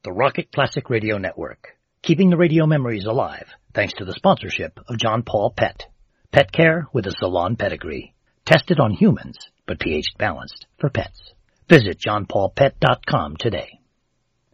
the Rocket Classic Radio Network, keeping the radio memories alive thanks to the sponsorship of John Paul Pet. Pet care with a salon pedigree. Tested on humans, but pH balanced for pets. Visit johnpaulpet.com today.